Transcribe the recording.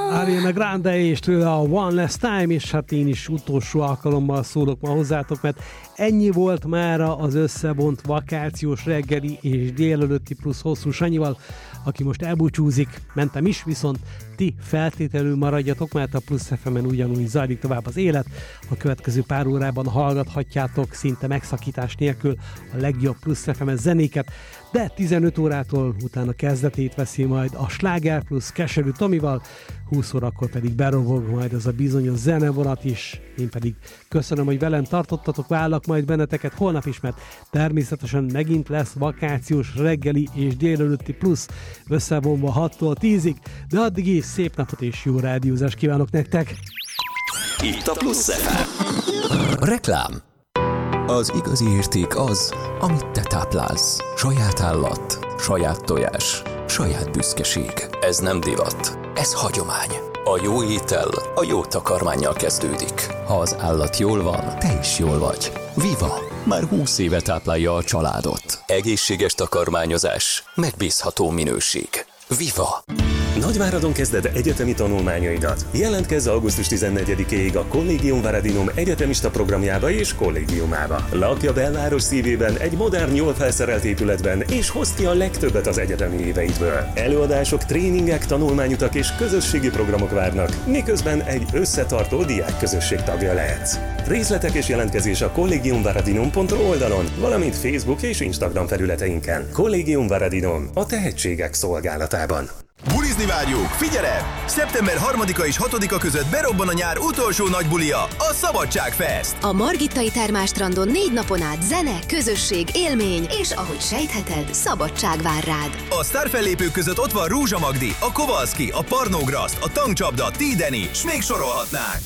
Ariana Grande és tőle a One Last Time, és hát én is utolsó alkalommal szólok ma hozzátok, mert ennyi volt mára az összebont vakációs reggeli és délelőtti plusz hosszú Sanyival, aki most elbúcsúzik, mentem is, viszont ti feltételül maradjatok, mert a Plusz FM-en ugyanúgy zajlik tovább az élet. A következő pár órában hallgathatjátok szinte megszakítás nélkül a legjobb Plusz FM-es zenéket, de 15 órától utána kezdetét veszi majd a Sláger Plusz Keserű Tomival, 20 órakor pedig berobog majd ez a bizonyos zenevonat is. Én pedig köszönöm, hogy velem tartottatok, várlak majd benneteket holnap is, mert természetesen megint lesz vakációs reggeli és délelőtti plusz, összevonva 6-tól 10-ig, de addig is szép napot és jó rádiózást kívánok nektek! Itt a Plusz FM. Reklám. Az igazi érték az, amit te táplálsz. Saját állat, saját tojás, saját büszkeség. Ez nem divat, ez hagyomány. A jó étel a jó takarmánnyal kezdődik. Ha az állat jól van, te is jól vagy. Viva! Már 20 éve táplálja a családot. Egészséges takarmányozás, megbízható minőség. Viva! Nagyváradon kezded egyetemi tanulmányaidat. Jelentkezz augusztus 14-ig a Collegium Varadinum egyetemista programjába és kollégiumába. Lakj a belváros szívében egy modern, jól felszerelt épületben, és hozd ki a legtöbbet az egyetemi éveidből. Előadások, tréningek, tanulmányutak és közösségi programok várnak, miközben egy összetartó diákközösség tagja lehetsz. Részletek és jelentkezés a collegiumvaradinum.ru oldalon, valamint Facebook és Instagram felületeinken. Collegium Varadinum, a tehetségek szolgálatában. Bulizni várjuk! Figyelem! Szeptember 3-a és 6-a között berobban a nyár utolsó nagy bulia, a Szabadságfest! A Margittai Termálstrandon 4 napon át zene, közösség, élmény, és ahogy sejtheted, szabadság vár rád. A sztárfellépők között ott van Rúzsa Magdi, a Kovalszki, a Parnógraszt, a Tankcsapda, T-Deni, s még sorolhatnánk!